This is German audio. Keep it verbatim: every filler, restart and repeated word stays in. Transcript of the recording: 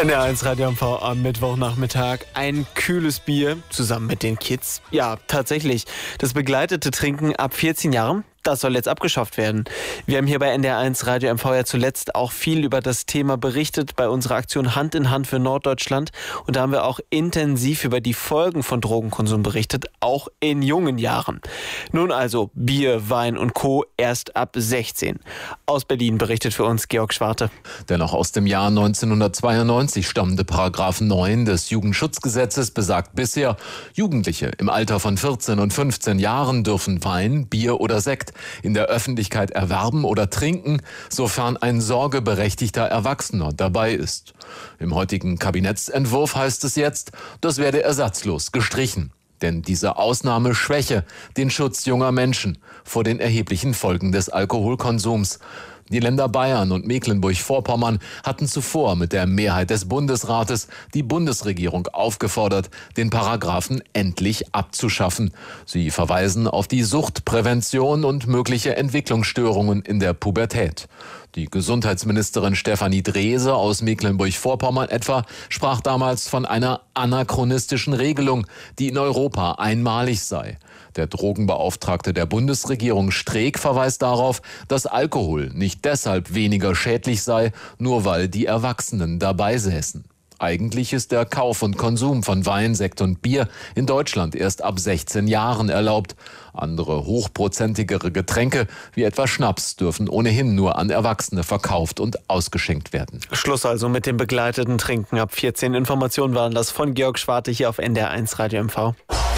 N D R eins Radio M V am Mittwochnachmittag. Ein kühles Bier zusammen mit den Kids. Ja, tatsächlich. Das begleitete Trinken ab vierzehn Jahren, das soll jetzt abgeschafft werden. Wir haben hier bei N D R eins Radio M V ja zuletzt auch viel über das Thema berichtet bei unserer Aktion Hand in Hand für Norddeutschland. Und da haben wir auch intensiv über die Folgen von Drogenkonsum berichtet, auch in jungen Jahren. Nun also Bier, Wein und Co. erst ab sechzehn. Aus Berlin berichtet für uns Georg Schwarte. Der noch aus dem Jahr neunzehnhundertzweiundneunzig stammende Paragraph neun des Jugendschutzgesetzes besagt bisher, Jugendliche im Alter von vierzehn und fünfzehn Jahren dürfen Wein, Bier oder Sekt in der Öffentlichkeit erwerben oder trinken, sofern ein sorgeberechtigter Erwachsener dabei ist. Im heutigen Kabinettsentwurf heißt es jetzt, das werde ersatzlos gestrichen. Denn diese Ausnahme schwäche den Schutz junger Menschen vor den erheblichen Folgen des Alkoholkonsums. Die Länder Bayern und Mecklenburg-Vorpommern hatten zuvor mit der Mehrheit des Bundesrates die Bundesregierung aufgefordert, den Paragraphen endlich abzuschaffen. Sie verweisen auf die Suchtprävention und mögliche Entwicklungsstörungen in der Pubertät. Die Gesundheitsministerin Stefanie Drese aus Mecklenburg-Vorpommern etwa sprach damals von einer anachronistischen Regelung, die in Europa einmalig sei. Der Drogenbeauftragte der Bundesregierung Streeck verweist darauf, dass Alkohol nicht deshalb weniger schädlich sei, nur weil die Erwachsenen dabei säßen. Eigentlich ist der Kauf und Konsum von Wein, Sekt und Bier in Deutschland erst ab sechzehn Jahren erlaubt. Andere hochprozentigere Getränke, wie etwa Schnaps, dürfen ohnehin nur an Erwachsene verkauft und ausgeschenkt werden. Schluss also mit dem begleiteten Trinken ab vierzehn. Informationen waren das von Georg Schwarte hier auf N D R eins Radio M V.